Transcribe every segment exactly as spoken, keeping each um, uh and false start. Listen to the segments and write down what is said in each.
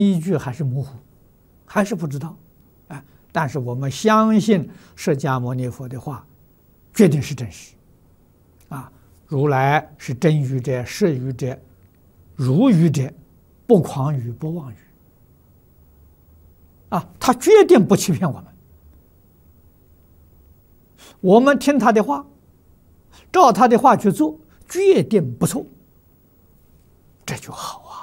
依据还是模糊，还是不知道，啊！但是我们相信释迦牟尼佛的话，决定是真实，啊！如来是真语者、实语者、如语者，不诳语、不妄语，啊！他决定不欺骗我们，我们听他的话，照他的话去做，决定不错，这就好啊！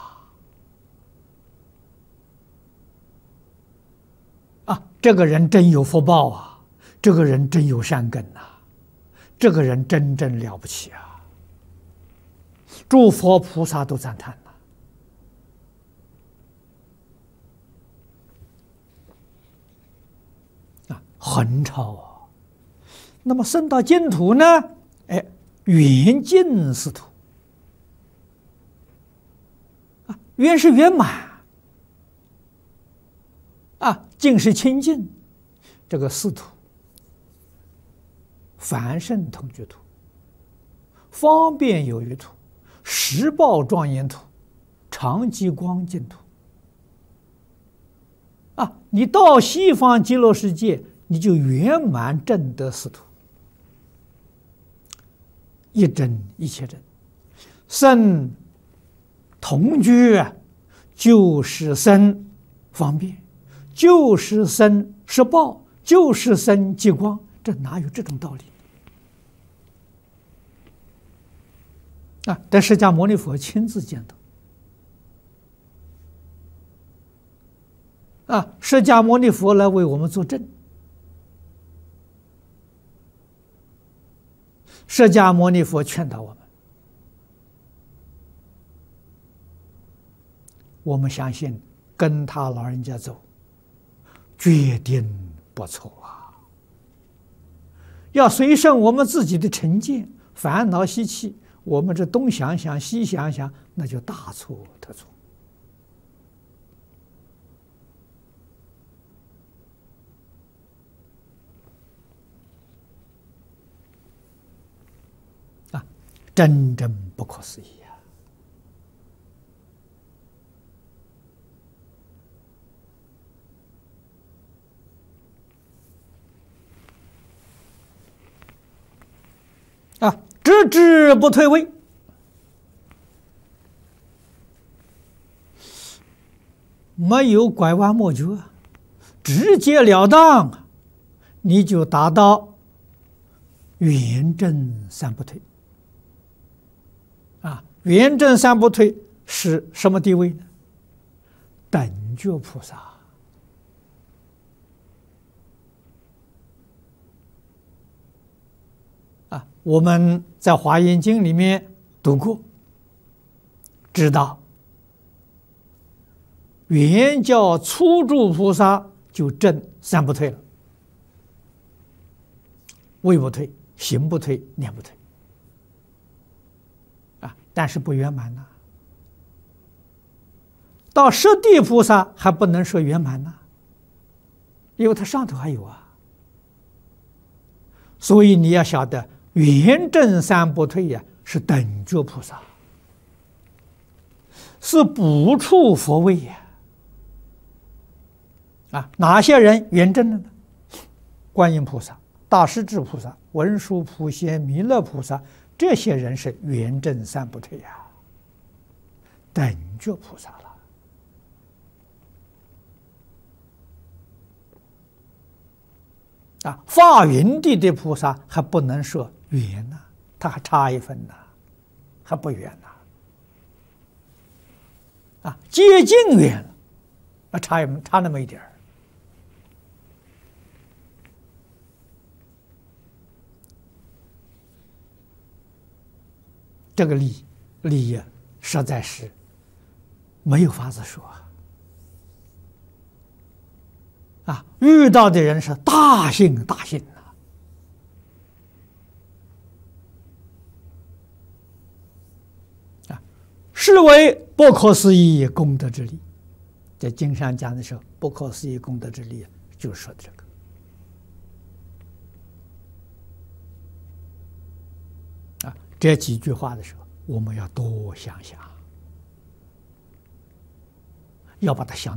啊，这个人真有福报啊，这个人真有善根呐，这个人真正了不起啊！诸佛菩萨都赞叹了啊，很超啊！那么升到净土呢？哎，圆净是土啊，圆是圆满啊，净是清净，这个四土，凡圣同居土、方便有余土、实报庄严土、常寂光净土啊，你到西方极乐世界，你就圆满证得四土，一真一切真，生同居就是生方便，就是生实报，就是生极光，这哪有这种道理啊？但释迦牟尼佛亲自见到啊，释迦牟尼佛来为我们作证。释迦牟尼佛劝导我们，我们相信跟他老人家走，决定不错啊！要随顺我们自己的成见、烦恼习气，我们这东想想西想想，那就大错特错。啊，真正不可思议啊！啊，直至不退位，没有拐弯抹角，直截了当，你就达到圆正三不退。啊，圆正三不退是什么地位呢？等觉菩萨。啊，我们在《华严经》里面读过，知道圆教初住菩萨就证三不退了，位不退、行不退、念不退。啊，但是不圆满呐。到十地菩萨还不能说圆满呐，因为他上头还有啊。所以你要晓得，圆正三不退呀，是等觉菩萨，是不处佛位呀。啊，哪些人圆正了呢？观音菩萨、大势至菩萨、文殊普贤、弥勒菩萨，这些人是圆正三不退呀，等觉菩萨了。啊，发云地的菩萨还不能说圆呢，他还差一分呢，还不圆呢。啊，接近圆了，啊，差一差那么一点儿。这个理理呀，实在是没有法子说啊！啊，遇到的人是大幸大幸呐！啊，是为不可思议功德之力。在经上讲的时候，不可思议功德之力，就是说的这个。啊，这几句话的时候，我们要多想想。 要把它想。